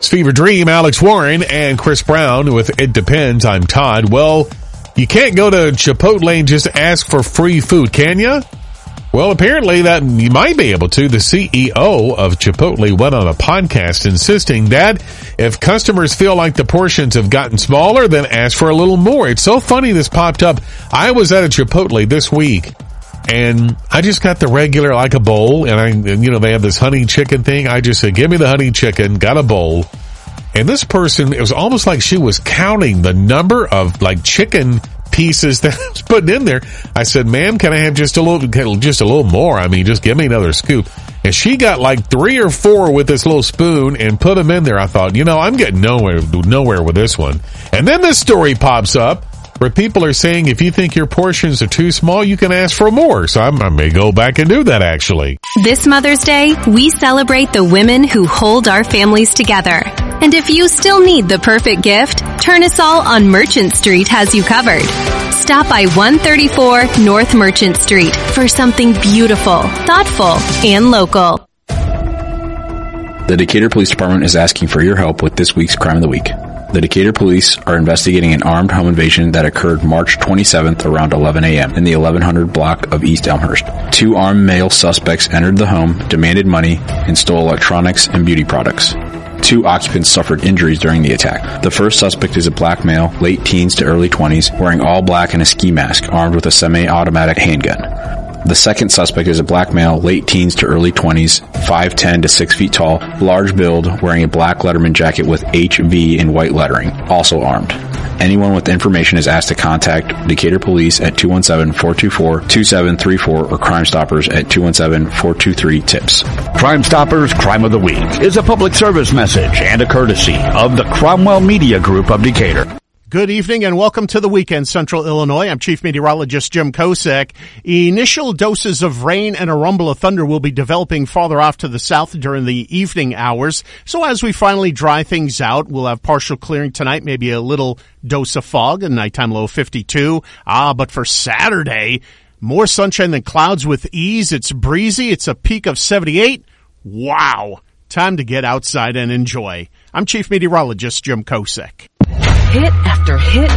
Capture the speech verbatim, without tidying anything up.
It's Fever Dream, Alex Warren and Chris Brown with It Depends. I'm Todd. Well, you can't go to Chipotle and just ask for free food, can you? Well, apparently that you might be able to. The C E O of Chipotle went on a podcast insisting that if customers feel like the portions have gotten smaller, then ask for a little more. It's so funny this popped up. I was at a Chipotle this week, and I just got the regular, like a bowl, and I, and, you know, they have this honey chicken thing. I just said, give me the honey chicken, got a bowl. And this person, it was almost like she was counting the number of, like, chicken pieces that I was putting in there. I said, ma'am, can I have just a little, just a little more? I mean, just give me another scoop. And she got like three or four with this little spoon and put them in there. I thought, you know, I'm getting nowhere, nowhere with this one. And then this story pops up where people are saying if you think your portions are too small, you can ask for more. So I'm, I may go back and do that, actually. This Mother's Day, we celebrate the women who hold our families together. And if you still need the perfect gift, Turnusol on Merchant Street has you covered. Stop by one thirty-four North Merchant Street for something beautiful, thoughtful, and local. The Decatur Police Department is asking for your help with this week's Crime of the Week. The Decatur Police are investigating an armed home invasion that occurred March twenty-seventh around eleven a.m. in the eleven hundred block of East Elmhurst. Two armed male suspects entered the home, demanded money, and stole electronics and beauty products. Two occupants suffered injuries during the attack. The first suspect is a black male, late teens to early twenties, wearing all black and a ski mask, armed with a semi-automatic handgun. The second suspect is a black male, late teens to early twenties, five ten to six feet tall, large build, wearing a black Letterman jacket with H V in white lettering, also armed. Anyone with information is asked to contact Decatur Police at two one seven, four two four, two seven three four or Crime Stoppers at two one seven, four two three, TIPS. Crime Stoppers Crime of the Week is a public service message and a courtesy of the Cromwell Media Group of Decatur. Good evening and welcome to the weekend, Central Illinois. I'm Chief Meteorologist Jim Kosek. Initial doses of rain and a rumble of thunder will be developing farther off to the south during the evening hours. So as we finally dry things out, we'll have partial clearing tonight, maybe a little dose of fog, a nighttime low of fifty-two. Ah, but for Saturday, more sunshine than clouds with ease. It's breezy. It's a peak of seventy-eight. Wow. Time to get outside and enjoy. I'm Chief Meteorologist Jim Kosek. Hit after hit